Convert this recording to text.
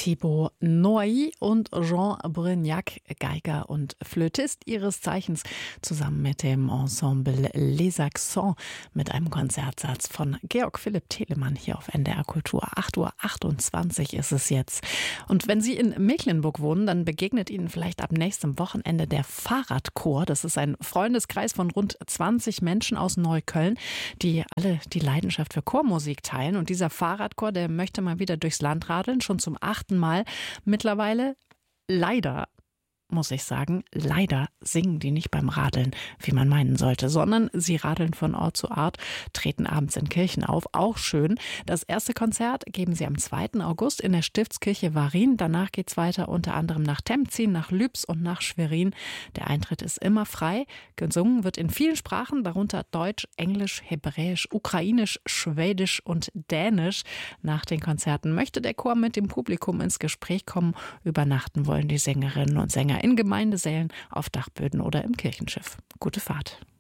Thibaut Noy und Jean Brignac, Geiger und Flötist ihres Zeichens, zusammen mit dem Ensemble Les Accents mit einem Konzertsatz von Georg Philipp Telemann hier auf NDR Kultur. 8:28 Uhr ist es jetzt. Und wenn Sie in Mecklenburg wohnen, dann begegnet Ihnen vielleicht ab nächstem Wochenende der Fahrradchor. Das ist ein Freundeskreis von rund 20 Menschen aus Neukölln, die alle die Leidenschaft für Chormusik teilen. Und dieser Fahrradchor, der möchte mal wieder durchs Land radeln, schon zum 8. Mal. Mittlerweile leider, muss ich sagen, leider singen die nicht beim Radeln, wie man meinen sollte, sondern sie radeln von Ort zu Ort, treten abends in Kirchen auf. Auch schön. Das erste Konzert geben sie am 2. August in der Stiftskirche Warin. Danach geht es weiter unter anderem nach Temzin, nach Lübs und nach Schwerin. Der Eintritt ist immer frei. Gesungen wird in vielen Sprachen, darunter Deutsch, Englisch, Hebräisch, Ukrainisch, Schwedisch und Dänisch. Nach den Konzerten möchte der Chor mit dem Publikum ins Gespräch kommen. Übernachten wollen die Sängerinnen und Sänger in Gemeindesälen, auf Dachböden oder im Kirchenschiff. Gute Fahrt.